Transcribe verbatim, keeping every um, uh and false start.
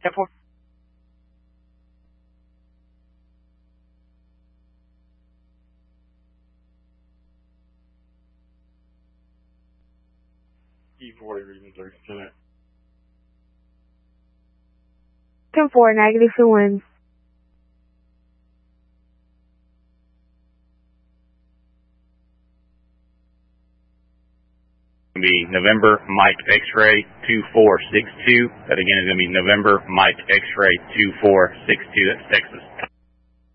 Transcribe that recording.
ten four. E forty reading thirty, connect. ten four, negative to wind. Going to be November Mike X-ray two four six two. That again is going to be November Mike X-ray two four six two. That's Texas.